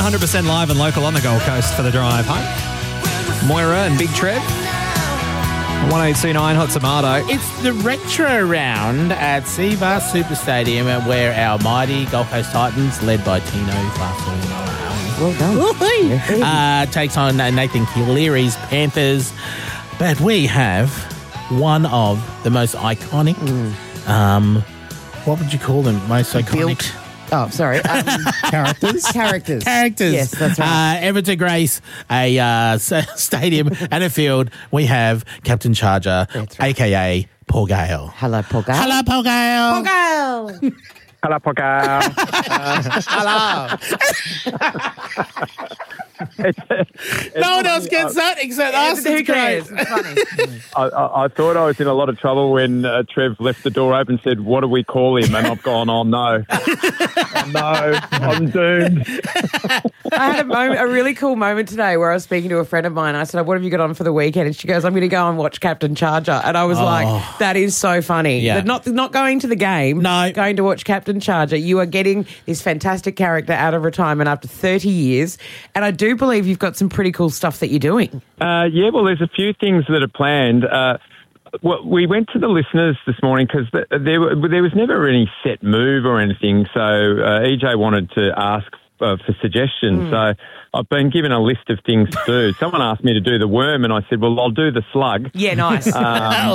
100% live and local on the Gold Coast for the drive home. Moira and Big Trev. 1829 Hot Tomato. It's the retro round at Seabar Super Stadium where our mighty Gold Coast Titans, led by Tino Fafo, Well done. takes on Nathan Cleary's Panthers. But we have one of the most iconic, what would you call them? Most iconic? Built. Oh, sorry. Characters? Characters. Yes, that's right. Ever to grace a stadium and a field, we have Captain Charger, a.k.a. Paul Gale. Hello, Paul Gale. Hello, Paul Gale. Paul Gale. Hello, Poker. No one else gets that except us. Who It's great. cares? It's funny. I thought I was in a lot of trouble when Trev left the door open and said, what do we call him? And I've gone, oh, no. Oh, no, I'm doomed. I had a really cool moment today where I was speaking to a friend of mine. I said, what have you got on for the weekend? And she goes, I'm going to go and watch Captain Charger. And I was like, that is so funny. Yeah. But not going to the game. No. Going to watch Captain Charger. You are getting this fantastic character out of retirement after 30 years. And I do believe you've got some pretty cool stuff that you're doing. Yeah, well, there's a few things that are planned. Well, we went to the listeners this morning because there was never any set move or anything. So EJ wanted to ask for suggestions. So I've been given a list of things to do. Someone asked me to do the worm, and I said, well, I'll do the slug. Yeah, nice. That's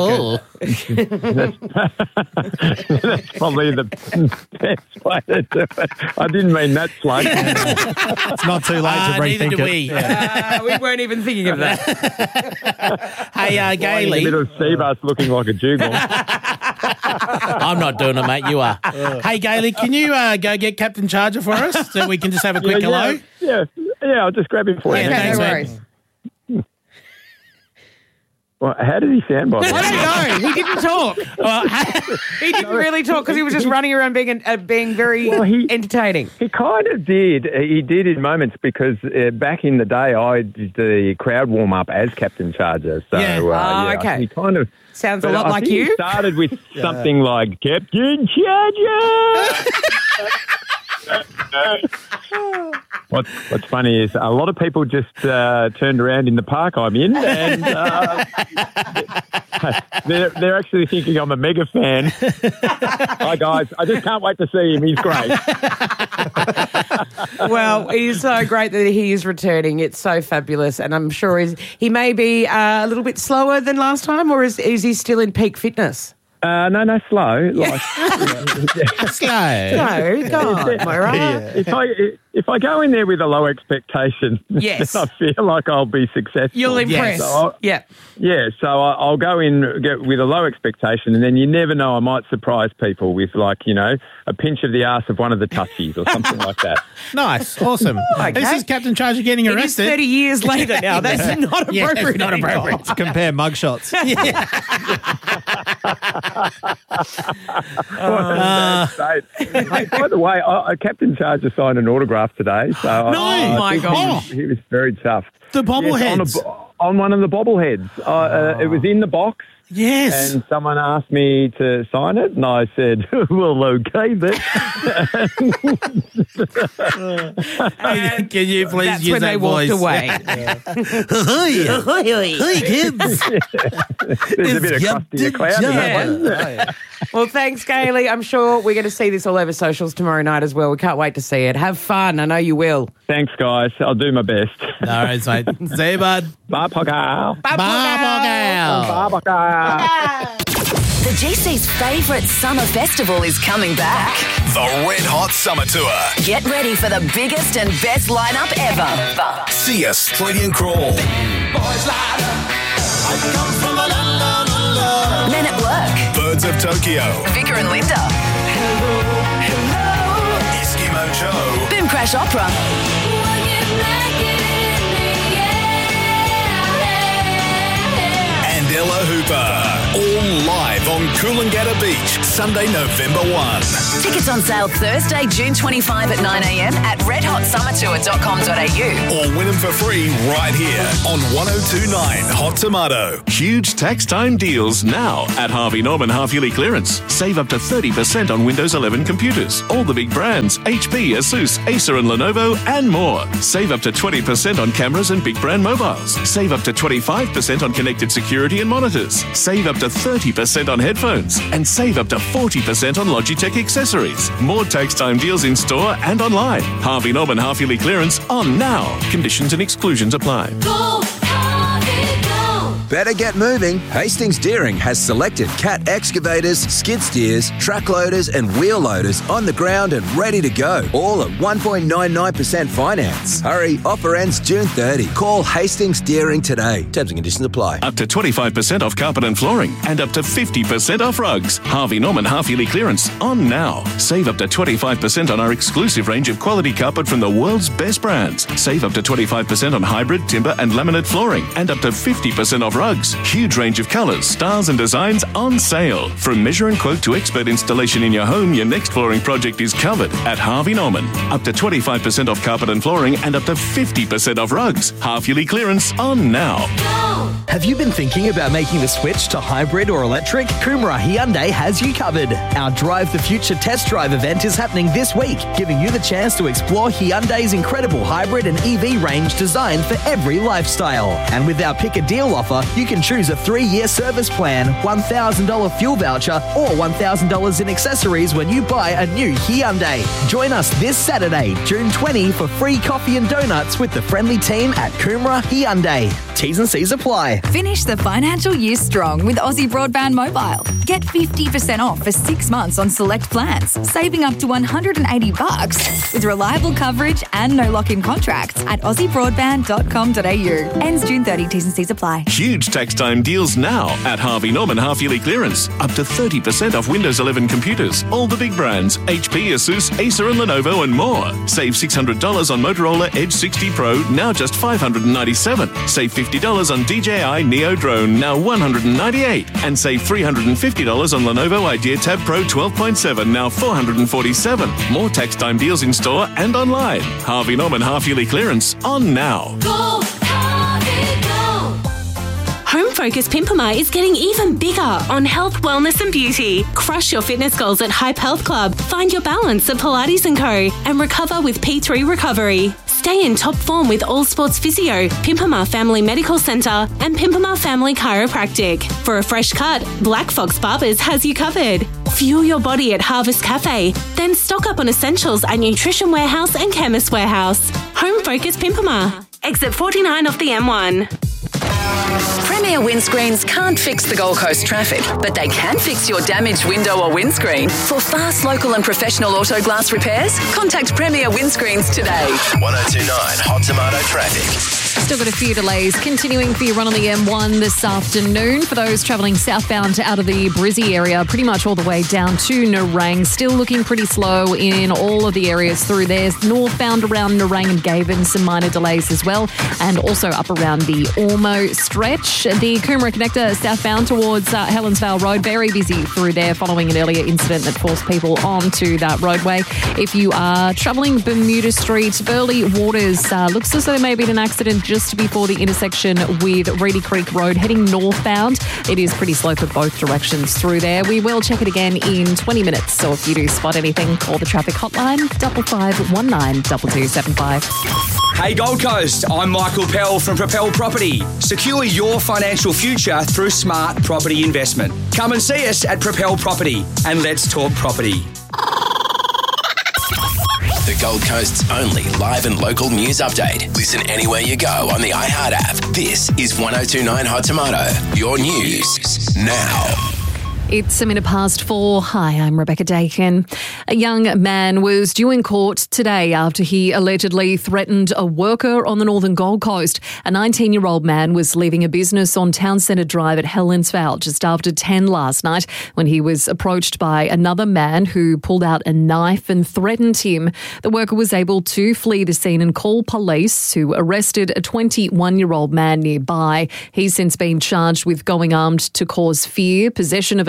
probably the best way to do it. I didn't mean that slug. It's not too late to Neither rethink do it. we. We weren't even thinking of that. Hey, A Gailey. bit of sea bass looking like a jugal. I'm not doing it, mate. You are. Hey, Gailey, can you go get Captain Charger for us so we can just have a quick hello? Yeah, I'll just grab him for you. Yeah, Okay, thanks, no mate. worries. Well, how did he sound, by the way? I don't know. He didn't talk. He didn't really talk because he was just running around being very entertaining. He kind of did. He did in moments because back in the day, I did the crowd warm up as Captain Charger. So, Yeah. Okay. He kind of Sounds a but lot I like think you. He started with something like Captain Charger. What's funny is a lot of people just turned around in the park I'm in, and they're actually thinking I'm a mega fan. Hi guys, I just can't wait to see him. He's great. Well, it is so great that he is returning. It's so fabulous, and I'm sure he may be a little bit slower than last time, or is he still in peak fitness? No, slow. Like, Slow. No, go on, Moira. If I go in there with a low expectation, Yes. I feel like I'll be successful. You'll impress. So Yeah. So I'll go in with a low expectation, and then you never know, I might surprise people with, like, a pinch of the arse of one of the touchies or something like that. Nice. Awesome. Okay. This is Captain Charger getting It is arrested. 30 years later now. That's not appropriate. Yeah, it's not anymore. appropriate. To compare mugshots. Hey, by the way, Captain Charger signed an autograph today. So No, my think God. he was very tough. The bobbleheads. Yes, on one of the bobbleheads. It was in the box. Yes. And someone asked me to sign it, and I said, well, okay, then. Can you please That's use when that they voice? walked away. Hey, kids. There's a bit of crusty a cloud in that one. Yeah. Well, thanks, Gailey. I'm sure we're going to see this all over socials tomorrow night as well. We can't wait to see it. Have fun. I know you will. Thanks, guys. I'll do my best. All right, mate. See you, bud. Bye, Pogal. Bye, Pogal. Bye, Pogal. The GC's favourite summer festival is coming back. The Red Hot Summer Tour. Get ready for the biggest and best lineup ever. See us, Stadium Crawl. Men at Work, Birds of Tokyo. Vicar and Linda, Eskimo Joe. Boom Crash Opera, And Ella Hooper. All live on Coolangatta Beach, Sunday, November 1. Tickets on sale Thursday, June 25 at 9 a.m. at summertour.com.au. Or win them for free right here on 102.9 Hot Tomato. Huge tax time deals now at Harvey Norman half-yearly clearance. Save up to 30% on Windows 11 computers. All the big brands, HP, Asus, Acer and Lenovo and more. Save up to 20% on cameras and big brand mobiles. Save up to 25% on connected security and monitors. Save up to 30% on headphones. And save up to 40% on Logitech accessories. More tax time deals in store and online. Harvey Norman half-yearly clearance on now. Conditions and exclusions apply. Go, Harvey, go. Better get moving. Hastings Deering has selected Cat excavators, skid steers, track loaders and wheel loaders on the ground and ready to go. All at 1.99% finance. Hurry, offer ends June 30. Call Hastings Deering today. Terms and conditions apply. Up to 25% off carpet and flooring and up to 50% off rugs. Harvey Norman half-yearly clearance on now. Save up to 25% on our exclusive range of quality carpet from the world's best brands. Save up to 25% on hybrid, timber and laminate flooring and up to 50% off rugs. Huge range of colours, styles and designs on sale. From measure and quote to expert installation in your home, your next flooring project is covered at Harvey Norman. Up to 25% off carpet and flooring and up to 50% off rugs. Half-yearly clearance on now. Have you been thinking about making the switch to hybrid or electric? Coomera Hyundai has you covered. Our Drive the Future test drive event is happening this week, giving you the chance to explore Hyundai's incredible hybrid and EV range designed for every lifestyle. And with our Pick a Deal offer, you can choose a 3-year service plan, $1,000 fuel voucher, or $1,000 in accessories when you buy a new Hyundai. Join us this Saturday, June 20, for free coffee and donuts with the friendly team at Coomera Hyundai. T's and C's apply. Finish the financial year strong with Aussie Broadband Mobile. Get 50% off for 6 months on select plans, saving up to $180 with reliable coverage and no lock-in contracts at aussiebroadband.com.au. Ends June 30. T's and C's apply. Huge tax time deals now at Harvey Norman half-yearly clearance. Up to 30% off Windows 11 computers. All the big brands, HP, Asus, Acer and Lenovo and more. Save $600 on Motorola Edge 60 Pro, now just $597. Save $50 on DJI Neo Drone, now $198. And save $350 on Lenovo Idea Tab Pro 12.7, now $447. More tax time deals in store and online. Harvey Norman half-yearly clearance on now. Go, Harvey, go. Home Focus Pimpama is getting even bigger on health, wellness and beauty. Crush your fitness goals at Hype Health Club. Find your balance at Pilates & Co. and recover with P3 Recovery. Stay in top form with All Sports Physio, Pimpama Family Medical Centre and Pimpama Family Chiropractic. For a fresh cut, Black Fox Barbers has you covered. Fuel your body at Harvest Cafe, then stock up on essentials at Nutrition Warehouse and Chemist Warehouse. Home Focus Pimpama. Exit 49 off the M1. Premier Windscreens can't fix the Gold Coast traffic, but they can fix your damaged window or windscreen. For fast, local and professional auto glass repairs, contact Premier Windscreens today. 102.9 Hot Tomato Traffic. Still got a few delays continuing for your run on the M1 this afternoon. For those travelling southbound out of the Brizzy area, pretty much all the way down to Nerang. Still looking pretty slow in all of the areas through there. Northbound around Nerang and Gavin, some minor delays as well. And also up around the Ormo stretch. The Coomera connector southbound towards Helensvale Road, very busy through there following an earlier incident that forced people onto that roadway. If you are travelling Bermuda Street, Burley Waters, looks as though there may have been an accident just before the intersection with Reedy Creek Road heading northbound. It is pretty slow for both directions through there. We will check it again in 20 minutes. So if you do spot anything, call the traffic hotline 5519 2275. Hey Gold Coast, I'm Michael Pell from Propel Property. Secure your financial future through smart property investment. Come and see us at Propel Property and let's talk property. The Gold Coast's only live and local news update. Listen anywhere you go on the iHeart app. This is 102.9 Hot Tomato. Your news now. It's 4:04. Hi, I'm Rebecca Dakin. A young man was due in court today after he allegedly threatened a worker on the northern Gold Coast. A 19-year-old man was leaving a business on Town Centre Drive at Helensvale just after 10 last night when he was approached by another man who pulled out a knife and threatened him. The worker was able to flee the scene and call police, who arrested a 21-year-old man nearby. He's since been charged with going armed to cause fear, possession of an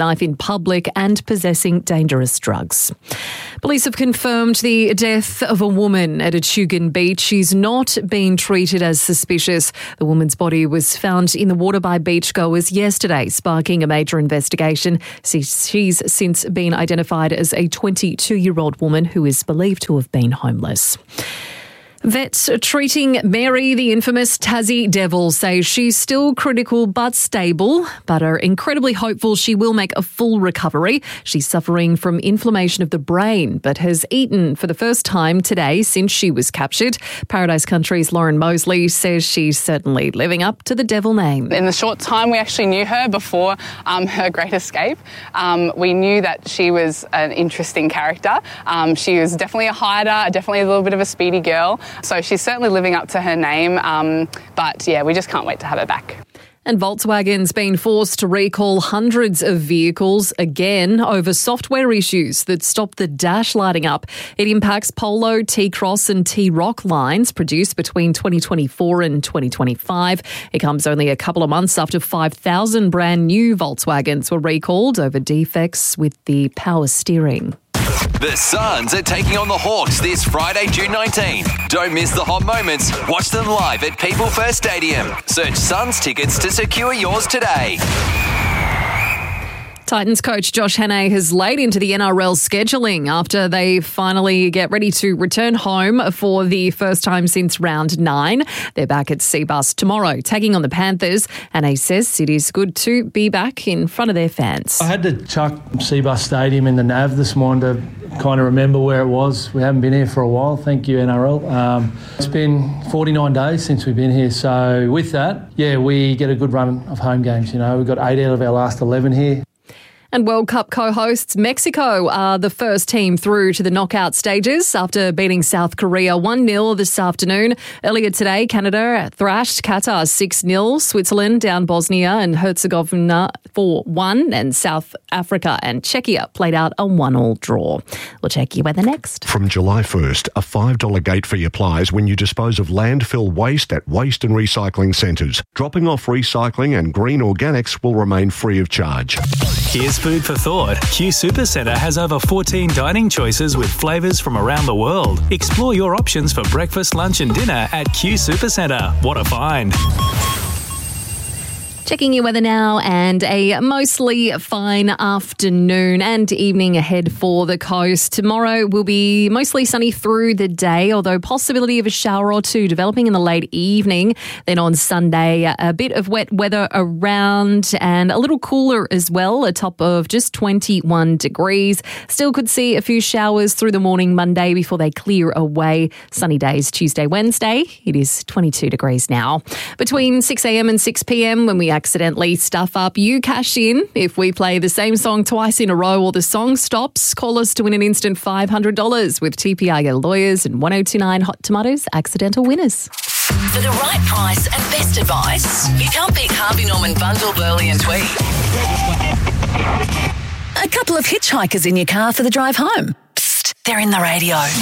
knife in public and possessing dangerous drugs. Police have confirmed the death of a woman at Echugan Beach. She's not been treated as suspicious. The woman's body was found in the water by beachgoers yesterday, sparking a major investigation. She's since been identified as a 22-year-old woman who is believed to have been homeless. Vets treating Mary, the infamous Tassie Devil, say she's still critical but stable, but are incredibly hopeful she will make a full recovery. She's suffering from inflammation of the brain, but has eaten for the first time today since she was captured. Paradise Country's Lauren Mosley says she's certainly living up to the devil name. In the short time we actually knew her before her great escape, we knew that she was an interesting character. She was definitely a hider, definitely a little bit of a speedy girl. So she's certainly living up to her name, but yeah, we just can't wait to have her back. And Volkswagen's been forced to recall hundreds of vehicles again over software issues that stop the dash lighting up. It impacts Polo, T-Cross and T-Roc lines produced between 2024 and 2025. It comes only a couple of months after 5,000 brand new Volkswagens were recalled over defects with the power steering. The Suns are taking on the Hawks this Friday, June 19. Don't miss the hot moments. Watch them live at People First Stadium. Search Suns tickets to secure yours today. Titans coach Josh Hannay has laid into the NRL scheduling after they finally get ready to return home for the first time since round 9. They're back at Seabus tomorrow, taking on the Panthers. Hannay says it is good to be back in front of their fans. I had to chuck Seabus Stadium in the nav this morning to kind of remember where it was. We haven't been here for a while. Thank you, NRL. It's been 49 days since we've been here. So with that, yeah, we get a good run of home games. You know, we've got 8 out of our last 11 here. And World Cup co-hosts Mexico are the first team through to the knockout stages after beating South Korea 1-0 this afternoon. Earlier today, Canada thrashed Qatar 6-0, Switzerland down Bosnia and Herzegovina 4-1, and South Africa and Czechia played out a 1-1 draw. We'll check your weather next. From July 1st, a $5 gate fee applies when you dispose of landfill waste at waste and recycling centres. Dropping off recycling and green organics will remain free of charge. Here's food for thought. Q Supercentre has over 14 dining choices with flavours from around the world. Explore your options for breakfast, lunch and dinner at Q Supercentre. What a find. Checking your weather now, and a mostly fine afternoon and evening ahead for the coast. Tomorrow will be mostly sunny through the day, although possibility of a shower or two developing in the late evening. Then on Sunday, a bit of wet weather around and a little cooler as well, a top of just 21 degrees. Still could see a few showers through the morning Monday before they clear away. Sunny days Tuesday, Wednesday. It is 22 degrees now. Between 6 a.m. and 6 p.m, when we accidentally stuff up, you cash in. If we play the same song twice in a row or the song stops, call us to win an instant $500 with TPIA Lawyers and 1029 Hot Tomatoes accidental winners. For the right price and best advice, you can't beat Harvey Norman Bundle, Burley and Tweed. A couple of hitchhikers in your car for the drive home. Psst, they're in the radio.